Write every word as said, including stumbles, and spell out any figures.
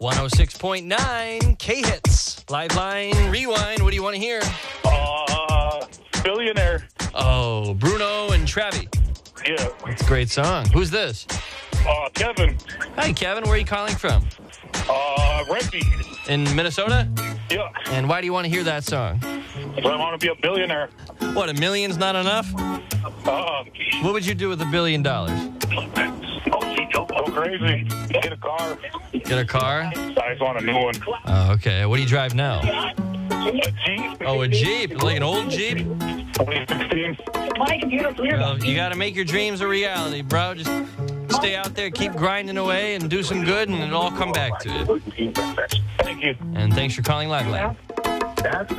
one oh six point nine K-Hits. Live line, rewind. What do you want to hear? Uh, Billionaire. Oh, Bruno and Travi. Yeah. That's a great song. Who's this? Uh, Kevin. Hi, Kevin. Where are you calling from? Uh, Reggie. In Minnesota? Yeah. And why do you want to hear that song? I want to be a billionaire. What, a million's not enough? Uh, What would you do with a billion dollars? go crazy. Get a car. Get a car? I just want a new one. Oh, okay. What do you drive now? A Jeep. Oh, a Jeep? Like an old Jeep? twenty sixteen. Well, you got to make your dreams a reality, bro. Just stay out there, keep grinding away, and do some good, and it'll all come back to you. Thank you. And thanks for calling Live Line. That's